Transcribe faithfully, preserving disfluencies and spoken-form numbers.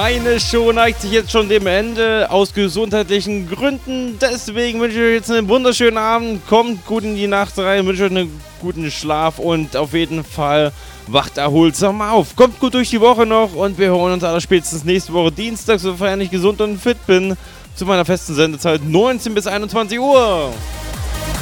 Meine Show neigt sich jetzt schon dem Ende, aus gesundheitlichen Gründen. Deswegen wünsche ich euch jetzt einen wunderschönen Abend. Kommt gut in die Nacht rein, wünsche euch einen guten Schlaf und auf jeden Fall wacht erholsam auf. Kommt gut durch die Woche noch und wir hören uns aller spätestens nächste Woche Dienstag, sofern ich gesund und fit bin, zu meiner festen Sendezeit neunzehn bis einundzwanzig Uhr.